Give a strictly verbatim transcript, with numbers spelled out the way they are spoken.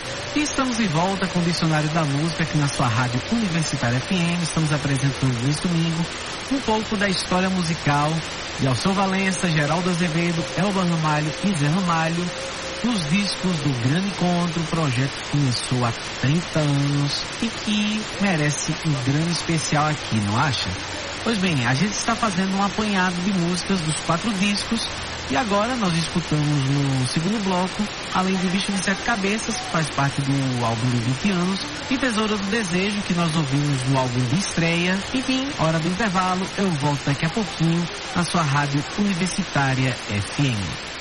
E estamos de volta com o Dicionário da Música aqui na sua rádio Universitária F M. Estamos apresentando neste domingo um pouco da história musical de Alceu Valença, Geraldo Azevedo, Elba Ramalho e Zé Ramalho, nos discos do Grande Encontro, projeto que começou há trinta anos e que merece um grande especial aqui, não acha? Pois bem, a gente está fazendo um apanhado de músicas dos quatro discos e agora nós escutamos no segundo bloco, além de Bicho de Sete Cabeças, que faz parte do álbum de vinte anos, e Tesoura do Desejo, que nós ouvimos no álbum de estreia. Enfim, hora do intervalo, eu volto daqui a pouquinho na sua rádio Universitária F M.